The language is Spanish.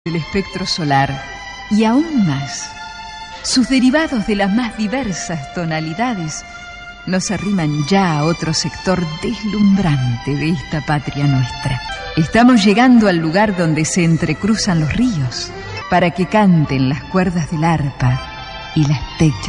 del espectro solar y aún más, sus derivados de las más diversas tonalidades nos arriman ya a otro sector deslumbrante de esta patria nuestra. Estamos llegando al lugar donde se entrecruzan los ríos para que canten las cuerdas del arpa y las teclas